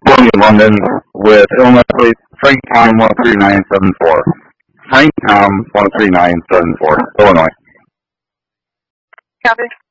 Going to London with Illinois plate Frank Tom 13974. Frank Tom 13974, Illinois. Copy.